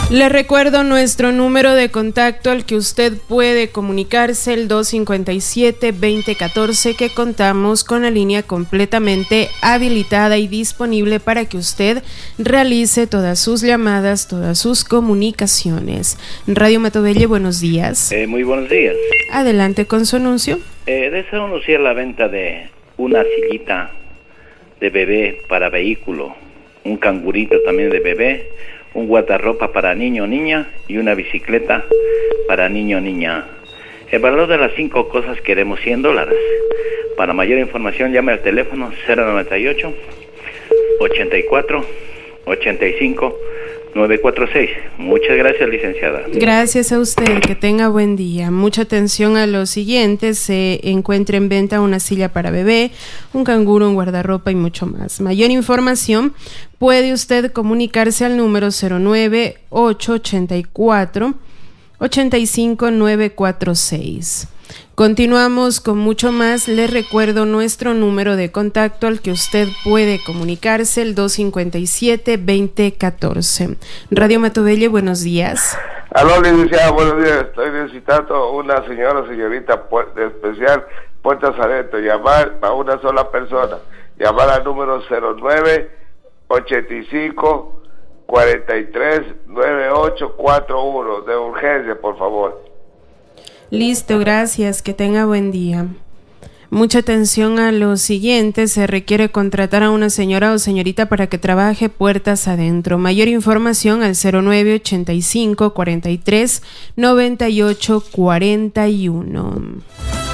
Le recuerdo nuestro número de contacto al que usted puede comunicarse, el 257-2014, que contamos con la línea completamente habilitada y disponible para que usted realice todas sus llamadas, todas sus comunicaciones. Radio Matobelle, buenos días. Muy buenos días. Adelante con su anuncio. Deseo anunciar la venta de una sillita de bebé para vehículo, un cangurito también de bebé, un guardarropa para niño o niña y una bicicleta para niño o niña. El valor de las 5 cosas queremos $100. Para mayor información llame al teléfono 098 84 85 946. Muchas gracias, licenciada. Gracias a usted, que tenga buen día. Mucha atención a lo siguiente: se encuentra en venta una silla para bebé, un canguro, un guardarropa y mucho más. Mayor información puede usted comunicarse al número 09884 85946. Continuamos con mucho más. Les recuerdo nuestro número de contacto al que usted puede comunicarse, el 257-2014. Radio Matobelle, buenos días. Aló, licenciada, buenos días. Estoy necesitando una señora o señorita de especial puertas adentro. Llamar a una sola persona. Llamar al número 0985 43 9841 de urgencia, por favor. Listo, gracias, que tenga buen día. Mucha atención a lo siguiente: se requiere contratar a una señora o señorita para que trabaje puertas adentro. Mayor información al 0985 43 98 41.